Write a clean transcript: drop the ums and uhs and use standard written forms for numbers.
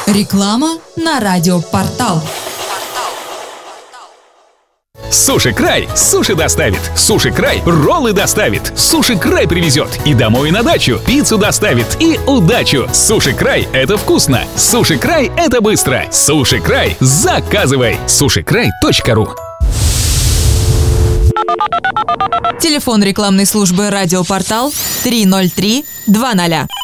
Реклама на радиопортал. Суши Край суши доставит. Суши Край роллы доставит. Суши Край привезет. И домой, и на дачу. Пиццу доставит. И удачу. Суши Край — это вкусно. Суши Край — это быстро. Суши Край — заказывай. Сушикрай.ру. Телефон рекламной службы «Радиопортал» 303 20.